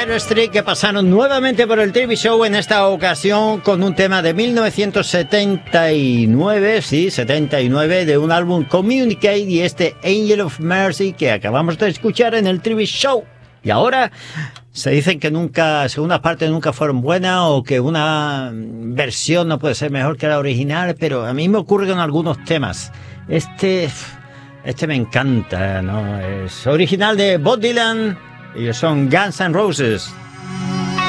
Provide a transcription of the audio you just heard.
Dire Straits, que pasaron nuevamente por el TV Show, en esta ocasión con un tema de 1979, sí, 79, de un álbum Communicate, y este Angel of Mercy que acabamos de escuchar en el TV Show. Y ahora se dicen que nunca, segundas partes nunca fueron buenas, o que una versión no puede ser mejor que la original, pero a mí me ocurre con algunos temas. Este me encanta, ¿no? Es original de Bob Dylan. Ellos son Guns N' Roses.